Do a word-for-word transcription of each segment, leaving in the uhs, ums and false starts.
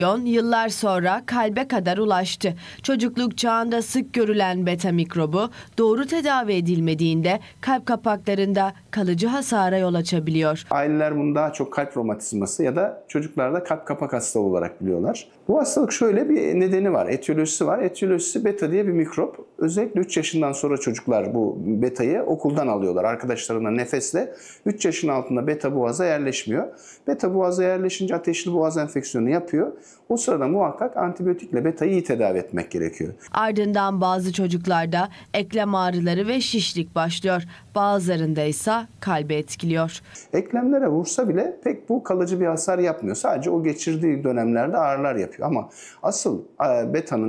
Yıllar sonra kalbe kadar ulaştı. Çocukluk çağında sık görülen beta mikrobu doğru tedavi edilmediğinde kalp kapaklarında kalıcı hasara yol açabiliyor. Aileler bunu daha çok kalp romatizması ya da çocuklarda kalp kapak hastalığı olarak biliyorlar. Bu hastalık şöyle bir nedeni var, etiyolojisi var. Etiyolojisi beta diye bir mikrop. Özellikle üç yaşından sonra çocuklar bu betayı okuldan alıyorlar. Arkadaşlarına nefesle üç yaşın altında beta boğaza yerleşmiyor. Beta boğaza yerleşince ateşli boğaz enfeksiyonu yapıyor. O sırada muhakkak antibiyotikle betayı iyi tedavi etmek gerekiyor. Ardından bazı çocuklarda eklem ağrıları ve şişlik başlıyor. Bazılarında ise kalbi etkiliyor. Eklemlere vursa bile pek bu kalıcı bir hasar yapmıyor. Sadece o geçirdiği dönemlerde ağrılar yapıyor. Ama asıl betanın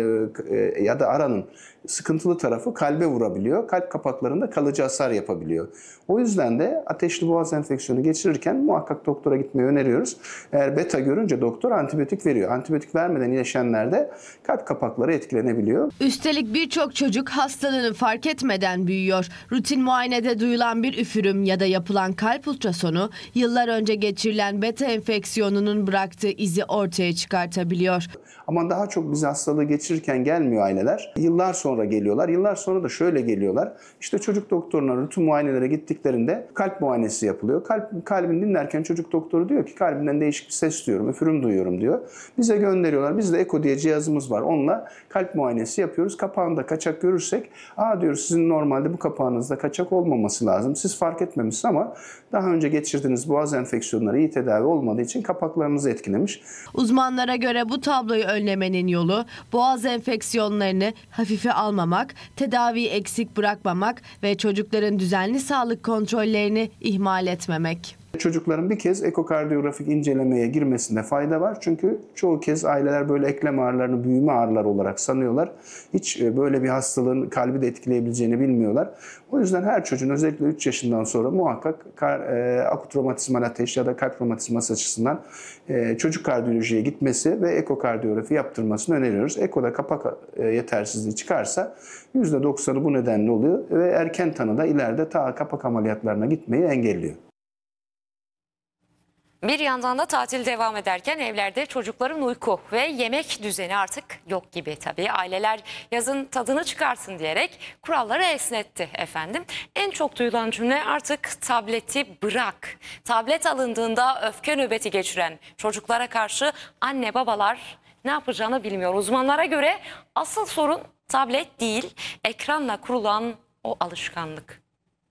ya da aranın sıkıntılı tarafı kalbe vurabiliyor. Kalp kapaklarında kalıcı hasar yapabiliyor. O yüzden de ateşli boğaz enfeksiyonu geçirirken muhakkak doktora gitmeyi öneriyoruz. Eğer beta görünce doktor antibiyotik veriyor. Antibiyotik vermeden iyileşenlerde kalp kapakları etkilenebiliyor. Üstelik birçok çocuk hastalığını fark etmeden büyüyor. Rutin muayenede duyulan bir üfürüm ya da yapılan kalp ultrasonu yıllar önce geçirilen beta enfeksiyonunun bıraktığı izi ortaya çıkartabiliyor. Ama daha çok biz hastalığı geçirirken gelmiyor aileler. Yıllar sonra geliyorlar. Yıllar sonra da şöyle geliyorlar. İşte çocuk doktoruna rutin muayenelere gittiklerinde kalp muayenesi yapılıyor. Kalp, kalbini dinlerken çocuk doktoru diyor ki kalbinden değişik bir ses duyuyorum, üfürüm duyuyorum diyor. Bize gönderiyorlar. Bizde Eko diye cihazımız var. Onunla kalp muayenesi yapıyoruz. Kapağında kaçak görürsek, aa diyoruz sizin normalde bu kapağınızda kaçak olmaması lazım. Siz fark etmemişsiniz ama daha önce geçirdiğiniz boğaz enfeksiyonları iyi tedavi olmadığı için kapaklarınızı etkilemiş. Uzmanlara göre bu tabloyu önlemenin yolu boğaz enfeksiyonlarını hafife almamak, tedaviyi eksik bırakmamak ve çocukların düzenli sağlık kontrollerini ihmal etmemek. Çocukların bir kez ekokardiyografik incelemeye girmesinde fayda var. Çünkü çoğu kez aileler böyle eklem ağrılarını büyüme ağrıları olarak sanıyorlar. Hiç böyle bir hastalığın kalbi de etkileyebileceğini bilmiyorlar. O yüzden her çocuğun özellikle üç yaşından sonra muhakkak e, akut romatizmal ateş ya da kalp romatizması açısından e, çocuk kardiyolojiye gitmesi ve ekokardiyografi yaptırmasını öneriyoruz. Ekoda kapak e, yetersizliği çıkarsa yüzde doksanı bu nedenle oluyor ve erken tanıda ileride ta kapak ameliyatlarına gitmeyi engelliyor. Bir yandan da tatil devam ederken evlerde çocukların uyku ve yemek düzeni artık yok gibi tabii. Aileler yazın tadını çıkarsın diyerek kuralları esnetti efendim. En çok duyulan cümle artık tableti bırak. Tablet alındığında öfke nöbeti geçiren çocuklara karşı anne babalar ne yapacağını bilmiyor. Uzmanlara göre asıl sorun tablet değil, ekranla kurulan o alışkanlık.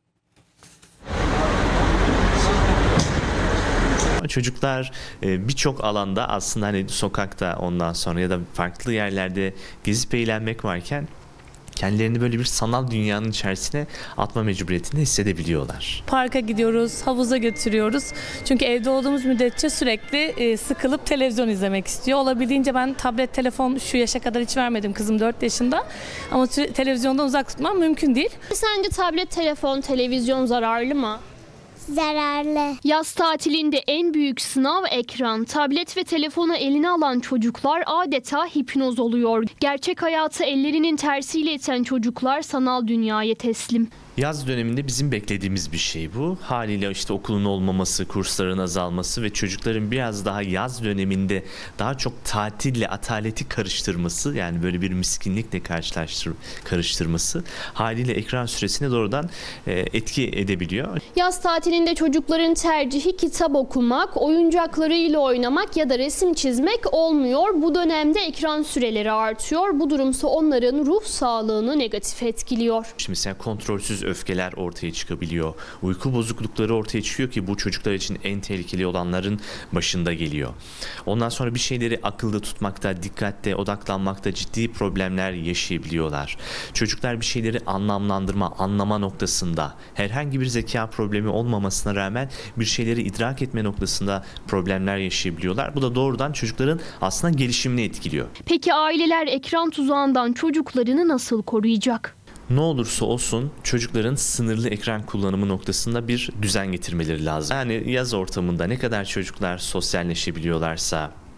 Çocuklar birçok alanda aslında hani sokakta ondan sonra ya da farklı yerlerde gezip eğlenmek varken kendilerini böyle bir sanal dünyanın içerisine atma mecburiyetini hissedebiliyorlar. Parka gidiyoruz, havuza götürüyoruz. Çünkü evde olduğumuz müddetçe sürekli sıkılıp televizyon izlemek istiyor. Olabildiğince ben tablet, telefon şu yaşa kadar hiç vermedim. Kızım dört yaşında. Ama televizyondan uzak tutmam mümkün değil. Sence tablet, telefon, televizyon zararlı mı? Zararlı. Yaz tatilinde en büyük sınav ekran. Tablet ve telefonu eline alan çocuklar adeta hipnoz oluyor. Gerçek hayatı ellerinin tersiyle iten çocuklar sanal dünyaya teslim. Yaz döneminde bizim beklediğimiz bir şey bu. Haliyle işte okulun olmaması, kursların azalması ve çocukların biraz daha yaz döneminde daha çok tatille ataleti karıştırması, yani böyle bir miskinlikle karşılaştır karıştırması haliyle ekran süresine doğrudan e, etki edebiliyor. Yaz tatilinde çocukların tercihi kitap okumak, oyuncaklarıyla oynamak ya da resim çizmek olmuyor. Bu dönemde ekran süreleri artıyor. Bu durumsa onların ruh sağlığını negatif etkiliyor. Şimdi mesela kontrolsüz öfkeler ortaya çıkabiliyor. Uyku bozuklukları ortaya çıkıyor ki bu çocuklar için en tehlikeli olanların başında geliyor. Ondan sonra bir şeyleri akılda tutmakta, dikkatle odaklanmakta ciddi problemler yaşayabiliyorlar. Çocuklar bir şeyleri anlamlandırma, anlama noktasında herhangi bir zeka problemi olmamasına rağmen bir şeyleri idrak etme noktasında problemler yaşayabiliyorlar. Bu da doğrudan çocukların aslında gelişimini etkiliyor. Peki aileler ekran tuzağından çocuklarını nasıl koruyacak? Ne olursa olsun çocukların sınırlı ekran kullanımı noktasında bir düzen getirmeleri lazım. Yani yaz ortamında ne kadar çocuklar sosyalleşebiliyorlarsa,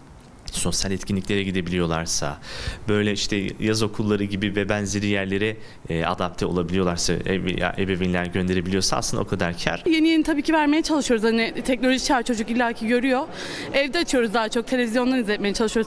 sosyal etkinliklere gidebiliyorlarsa, böyle işte yaz okulları gibi ve benzeri yerlere e, adapte olabiliyorlarsa, ebe, ya, ebeveynler gönderebiliyorsa aslında o kadar kar. Yeni yeni tabii ki vermeye çalışıyoruz. Hani teknoloji çağ çocuk illaki görüyor. Evde açıyoruz daha çok. Televizyondan izletmeye çalışıyoruz.